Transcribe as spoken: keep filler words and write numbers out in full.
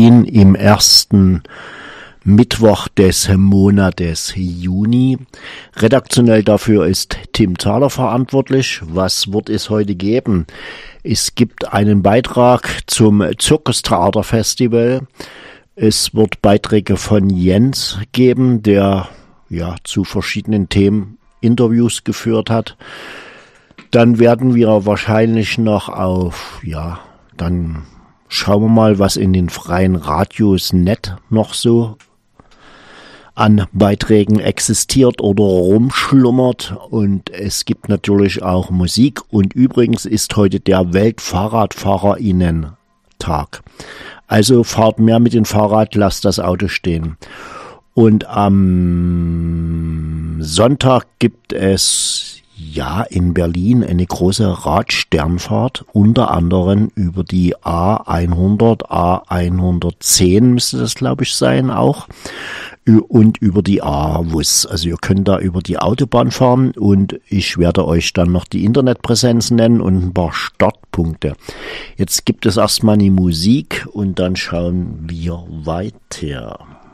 Berlin im ersten Mittwoch des Monates Juni. Redaktionell dafür ist Tim Thaler verantwortlich. Was wird es heute geben? Es gibt einen Beitrag zum Zirkustheaterfestival. Es wird Beiträge von Jens geben, der ja zu verschiedenen Themen Interviews geführt hat. Dann werden wir wahrscheinlich noch auf, ja, dann schauen wir mal, was in den freien Radios net noch so an Beiträgen existiert oder rumschlummert. Und es gibt natürlich auch Musik. Und übrigens ist heute der Weltfahrradfahrerinnen-Tag. Also fahrt mehr mit dem Fahrrad, lasst das Auto stehen. Und am Sonntag gibt es ja in Berlin eine große Radsternfahrt, unter anderem über die A hundert, A hundertzehn müsste das, glaube ich, sein auch, und über die A-Wus. Also ihr könnt da über die Autobahn fahren und ich werde euch dann noch die Internetpräsenz nennen und ein paar Startpunkte. Jetzt gibt es erstmal die Musik und dann schauen wir weiter.